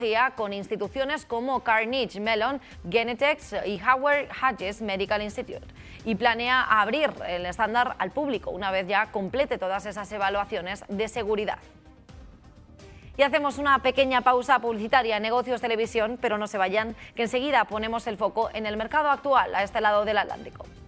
con instituciones como Carnegie Mellon, Genentech y Howard Hughes Medical Institute, y planea abrir el estándar al público una vez ya complete todas esas evaluaciones de seguridad. Y hacemos una pequeña pausa publicitaria en Negocios Televisión, pero no se vayan, que enseguida ponemos el foco en el mercado actual a este lado del Atlántico.